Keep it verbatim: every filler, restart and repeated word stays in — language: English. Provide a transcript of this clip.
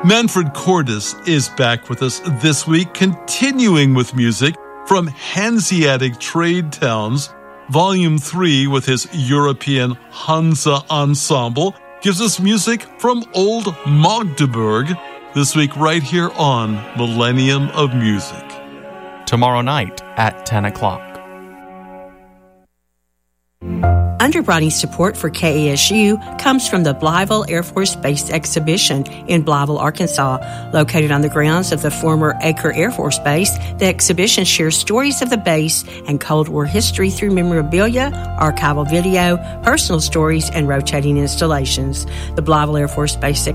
Manfred Cordes is back with us this week, continuing with music from Hanseatic Trade Towns. Volume three, with his European Hansa Ensemble, gives us music from Old Magdeburg. This week right here on Millennium of Music. Tomorrow night at ten o'clock. Underwriting support for K A S U comes from the Blytheville Air Force Base Exhibition in Blytheville, Arkansas. Located on the grounds of the former Acre Air Force Base, the exhibition shares stories of the base and Cold War history through memorabilia, archival video, personal stories, and rotating installations. The Blytheville Air Force Base